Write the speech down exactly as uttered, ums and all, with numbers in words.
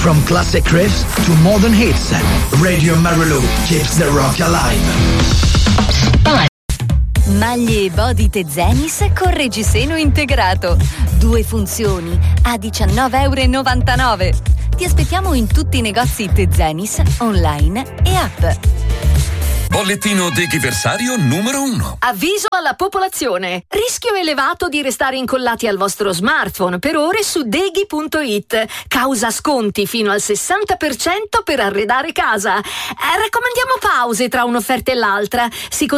From classic riffs to modern hits, Radio Marilou keeps the rock alive. Maglie e body Tezenis con reggiseno integrato. Due funzioni a diciannove e novantanove euro. Ti aspettiamo in tutti i negozi Tezenis, online e app. Bollettino deghiversario numero uno. Avviso alla popolazione. Rischio elevato di restare incollati al vostro smartphone per ore su deghi punto it. Causa sconti fino al sessanta per cento per arredare casa. Eh, raccomandiamo pause tra un'offerta e l'altra. Si